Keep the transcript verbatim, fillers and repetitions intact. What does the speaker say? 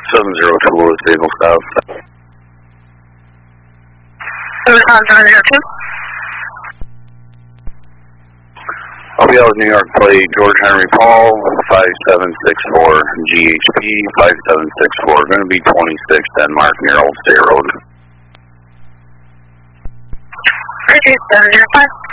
seven zero two Louis vehicle south. seven zero two. I'll be out with New York plate George Henry Paul, five seven six four G H P, five seven six four, going to be twenty-six Denmark near Old State Road. seven zero five.